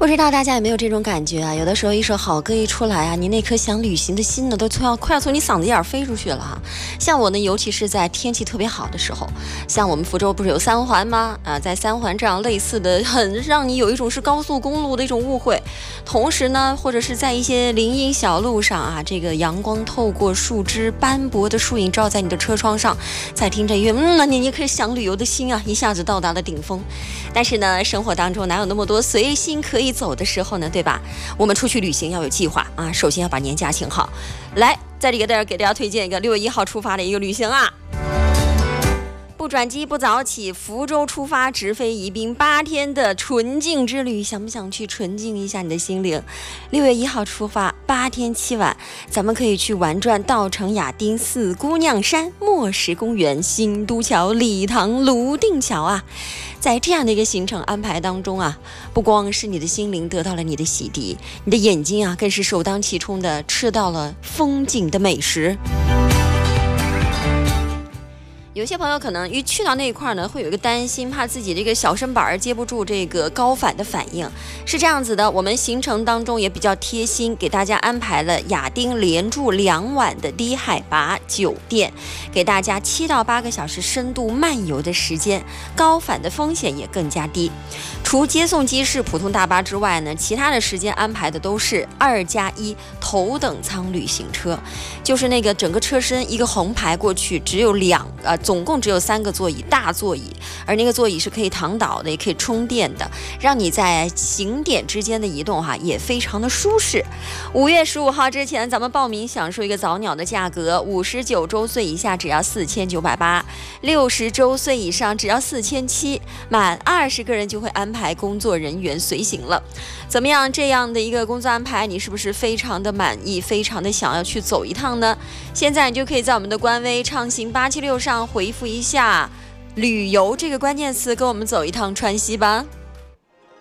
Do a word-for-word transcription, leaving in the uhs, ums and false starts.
不知道大家有没有这种感觉啊？有的时候一首好歌一出来啊，你那颗想旅行的心呢，都快要快要从你嗓子眼飞出去了哈。像我呢，尤其是在天气特别好的时候，像我们福州不是有三环吗？啊，在三环这样类似的，很让你有一种是高速公路的一种误会。同时呢，或者是在一些林荫小路上啊，这个阳光透过树枝斑驳的树影照在你的车窗上，再听着音乐，嗯，那你一颗想旅游的心啊，一下子到达了顶峰。但是呢，生活当中哪有那么多随心可以走的时候呢，对吧？我们出去旅行要有计划啊，首先要把年假请好。来，在这里给大家给大家推荐一个六月一号出发的一个旅行啊。不转机不早起，福州出发，直飞宜宾，八天的纯净之旅，想不想去纯净一下你的心灵？六月一号出发，八天七晚，咱们可以去玩转稻城亚丁、四姑娘山、墨石公园、新都桥、礼堂、泸定桥啊。在这样的一个行程安排当中啊，不光是你的心灵得到了你的洗涤，你的眼睛啊更是首当其冲的吃到了风景的美食。有些朋友可能一去到那一块呢，会有一个担心，怕自己这个小身板接不住这个高反的反应。是这样子的，我们行程当中也比较贴心，给大家安排了亚丁连住两晚的低海拔酒店，给大家七到八个小时深度漫游的时间，高反的风险也更加低。除接送机是普通大巴之外呢，其他的时间安排的都是二加一头等舱旅行车，就是那个整个车身一个横排过去，只有两呃。总共只有三个座椅，大座椅，而那个座椅是可以躺倒的，也可以充电的，让你在景点之间的移动哈也非常的舒适。五月十五号之前，咱们报名享受一个早鸟的价格，五十九周岁以下只要四千九百八，六十周岁以上只要四千七，满二十个人就会安排工作人员随行了。怎么样？这样的一个工作安排，你是不是非常的满意，非常的想要去走一趟呢？现在你就可以在我们的官微畅行八七六上回复一下旅游这个关键词，跟我们走一趟川西吧。